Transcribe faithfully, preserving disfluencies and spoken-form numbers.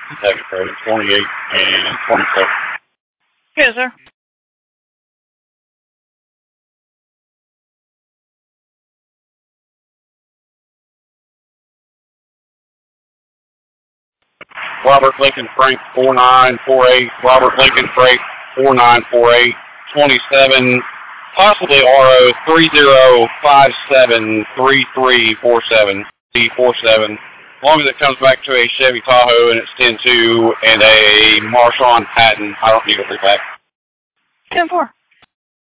Second code twenty-eight and twenty-seven. Yes, sir. Robert Lincoln Frank four nine four eight. Robert Lincoln Frank four nine four eight. twenty-seven. Possibly R O three zero five seven three three four seven. D four seven. As long as it comes back to a Chevy Tahoe and it's ten two and a Marshawn Patton, I don't need a repack. ten four.